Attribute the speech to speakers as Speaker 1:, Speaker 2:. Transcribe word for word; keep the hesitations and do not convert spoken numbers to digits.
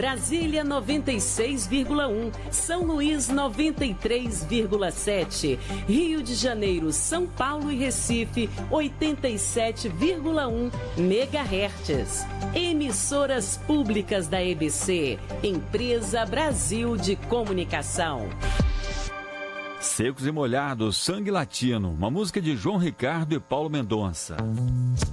Speaker 1: Brasília noventa e seis vírgula um, São Luís noventa e três vírgula sete, Rio de Janeiro, São Paulo e Recife oitenta e sete vírgula um megahertz. Emissoras públicas da E B C, Empresa Brasil de Comunicação.
Speaker 2: Secos e Molhados, Sangue Latino, uma música de João Ricardo e Paulo Mendonça.